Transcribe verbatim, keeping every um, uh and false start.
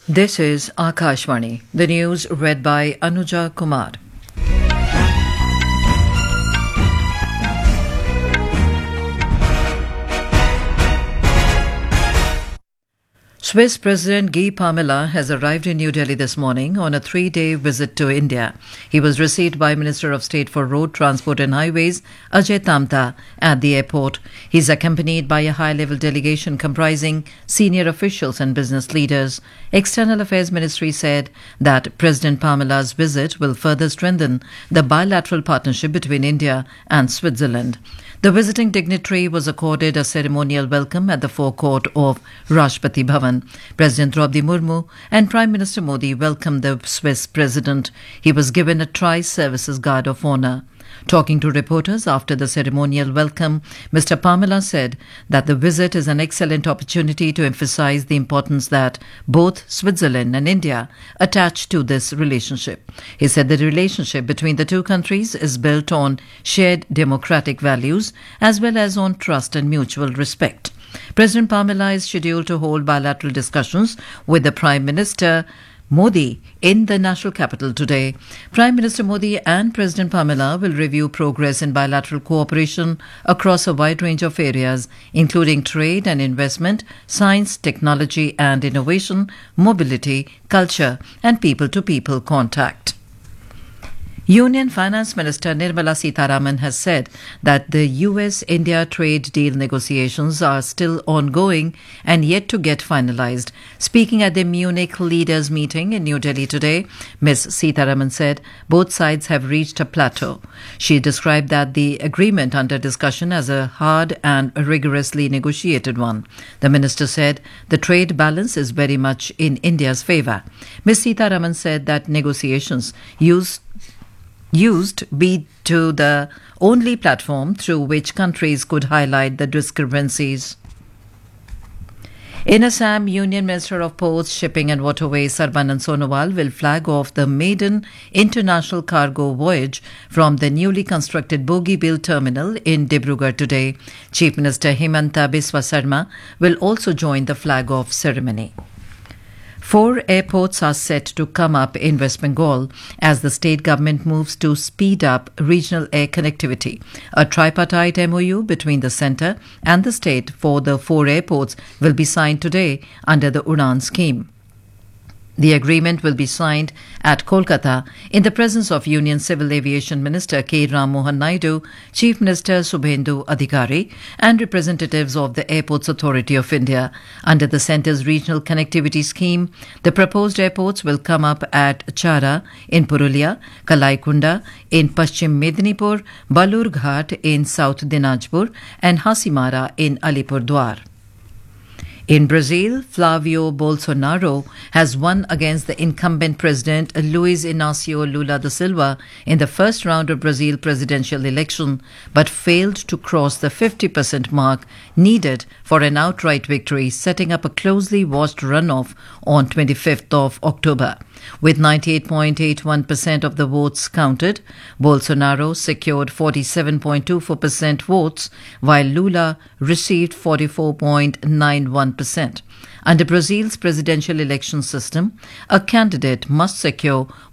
This is Akashvani, the news read by Anuja Kumar. Swiss President Guy Parmelin has arrived in New Delhi this morning on a three-day visit to India. He was received by Minister of State for Road Transport and Highways, Ajay Tamta, at the airport. He is accompanied by a high-level delegation comprising senior officials and business leaders. External Affairs Ministry said that President Parmelin's visit will further strengthen the bilateral partnership between India and Switzerland. The visiting dignitary was accorded a ceremonial welcome at the forecourt of Rashtrapati Bhavan. President Draupadi Murmu and Prime Minister Modi welcomed the Swiss president. He was given a Tri-Services Guard of Honour. Talking to reporters after the ceremonial welcome, Mister Parmelin said that the visit is an excellent opportunity to emphasize the importance that both Switzerland and India attach to this relationship. He said the relationship between the two countries is built on shared democratic values as well as on trust and mutual respect. President Parmelin is scheduled to hold bilateral discussions with the Prime Minister Modi in the national capital today. Prime Minister Modi and President Parmelin will review progress in bilateral cooperation across a wide range of areas, including trade and investment, science, technology and innovation, mobility, culture and people-to-people contact. Union Finance Minister Nirmala Sitharaman has said that the U S India trade deal negotiations are still ongoing and yet to get finalized. Speaking at the Munich leaders meeting in New Delhi today, Miz Sitharaman said both sides have reached a plateau. She described that the agreement under discussion as a hard and rigorously negotiated one. The minister said the trade balance is very much in India's favour. Miz Sitharaman said that negotiations used used be to the only platform through which countries could highlight the discrepancies. In Assam, Union Minister of Ports, Shipping and Waterways Sarbanand Sonowal will flag off the maiden international cargo voyage from the newly constructed Bogeybill terminal in Dibrugarh today. Chief Minister Himanta Biswa Sarma will also join the flag-off ceremony. Four airports are set to come up in West Bengal as the state government moves to speed up regional air connectivity. A tripartite M O U between the centre and the state for the four airports will be signed today under the Udan scheme. The agreement will be signed at Kolkata in the presence of Union Civil Aviation Minister K. Ram Mohan Naidu, Chief Minister Subhendu Adhikari and representatives of the Airports Authority of India. Under the centre's regional connectivity scheme, the proposed airports will come up at Chara in Purulia, Kalaikunda in Paschim Medinipur, Balurghat in South Dinajpur and Hasimara in Alipurdwar. In Brazil, Flavio Bolsonaro has won against the incumbent president Luiz Inácio Lula da Silva in the first round of Brazil presidential election, but failed to cross the fifty percent mark needed for an outright victory, setting up a closely watched runoff on twenty-fifth of October. With ninety-eight point eight one percent of the votes counted, Bolsonaro secured forty-seven point two four percent votes, while Lula received forty-four point nine one percent. Under Brazil's presidential election system, a candidate must secure